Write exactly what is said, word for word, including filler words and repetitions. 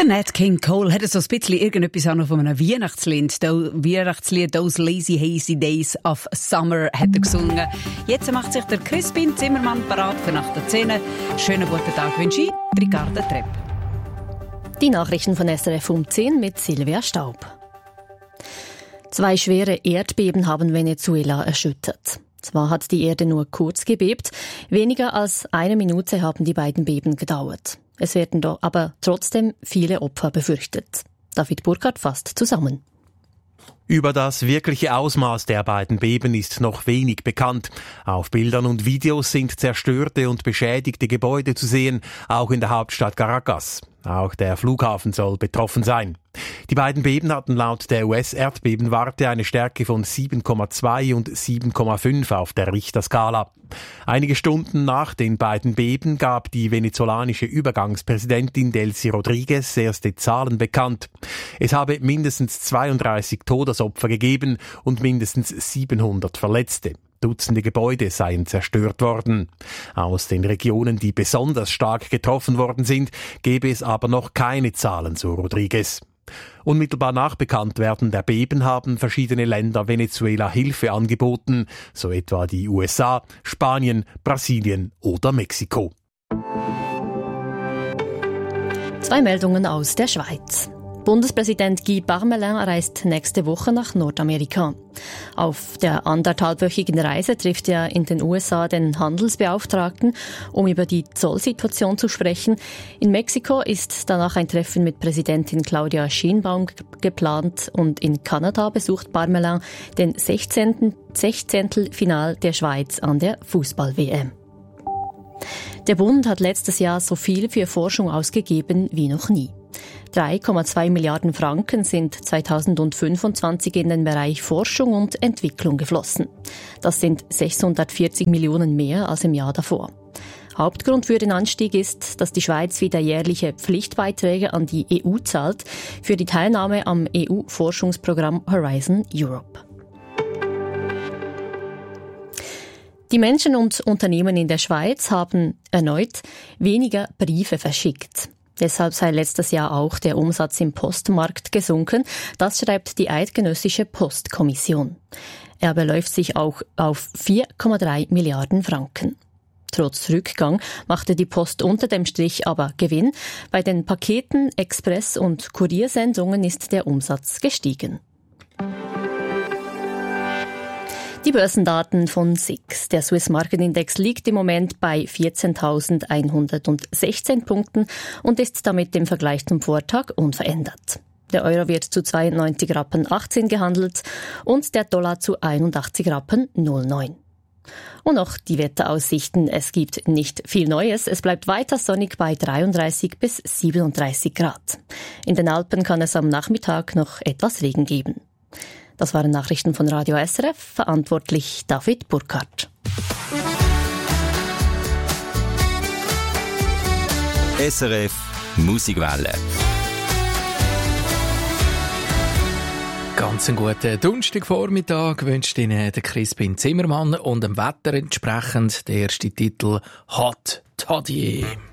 Nat King Cole hat so ein bisschen irgendetwas auch noch von einem Weihnachtslied. Weihnachtslied «Those Lazy Hazy Days of Summer» hat er gesungen. Jetzt macht sich der Crispin Zimmermann parat für nach der zehn. Schönen guten Tag wünsche ich, Ricarda Trepp. Die Nachrichten von S R F um zehn mit Silvia Staub. Zwei schwere Erdbeben haben Venezuela erschüttert. Zwar hat die Erde nur kurz gebebt, weniger als eine Minute haben die beiden Beben gedauert. Es werden doch aber trotzdem viele Opfer befürchtet. David Burkhardt fasst zusammen. Über das wirkliche Ausmaß der beiden Beben ist noch wenig bekannt. Auf Bildern und Videos sind zerstörte und beschädigte Gebäude zu sehen, auch in der Hauptstadt Caracas. Auch der Flughafen soll betroffen sein. Die beiden Beben hatten laut der U S-Erdbebenwarte eine Stärke von sieben Komma zwei und sieben Komma fünf auf der Richterskala. Einige Stunden nach den beiden Beben gab die venezolanische Übergangspräsidentin Delcy Rodriguez erste Zahlen bekannt. Es habe mindestens zweiunddreißig Todesopfer gegeben und mindestens siebenhundert Verletzte. Dutzende Gebäude seien zerstört worden. Aus den Regionen, die besonders stark getroffen worden sind, gebe es aber noch keine Zahlen, so Rodriguez. Unmittelbar nach Bekanntwerden der Beben haben verschiedene Länder Venezuela Hilfe angeboten, so etwa die U S A, Spanien, Brasilien oder Mexiko. Zwei Meldungen aus der Schweiz. Bundespräsident Guy Parmelin reist nächste Woche nach Nordamerika. Auf der anderthalbwöchigen Reise trifft er in den U S A den Handelsbeauftragten, um über die Zollsituation zu sprechen. In Mexiko ist danach ein Treffen mit Präsidentin Claudia Sheinbaum geplant und in Kanada besucht Parmelin den sechzehnten Sechzehntelfinal der Schweiz an der Fußball-W M. Der Bund hat letztes Jahr so viel für Forschung ausgegeben wie noch nie. drei Komma zwei Milliarden Franken sind zweitausendfünfundzwanzig in den Bereich Forschung und Entwicklung geflossen. Das sind sechshundertvierzig Millionen mehr als im Jahr davor. Hauptgrund für den Anstieg ist, dass die Schweiz wieder jährliche Pflichtbeiträge an die E U zahlt für die Teilnahme am E U-Forschungsprogramm Horizon Europe. Die Menschen und Unternehmen in der Schweiz haben erneut weniger Briefe verschickt. Deshalb sei letztes Jahr auch der Umsatz im Postmarkt gesunken. Das schreibt die Eidgenössische Postkommission. Er beläuft sich auch auf vier Komma drei Milliarden Franken. Trotz Rückgang machte die Post unter dem Strich aber Gewinn. Bei den Paketen, Express- und Kuriersendungen ist der Umsatz gestiegen. Die Börsendaten von S I X. Der Swiss Market Index liegt im Moment bei vierzehntausendeinhundertsechzehn Punkten und ist damit im Vergleich zum Vortag unverändert. Der Euro wird zu zweiundneunzig Rappen achtzehn gehandelt und der Dollar zu einundachtzig Rappen null neun. Und noch die Wetteraussichten. Es gibt nicht viel Neues. Es bleibt weiter sonnig bei dreiunddreißig bis siebenunddreißig Grad. In den Alpen kann es am Nachmittag noch etwas Regen geben. Das waren Nachrichten von Radio S R F, verantwortlich David Burkhardt. S R F Musikwelle. Ganz einen guten Donnerstagvormittag wünscht Ihnen der Crispin Zimmermann und dem Wetter entsprechend der erste Titel «Hot Toddy».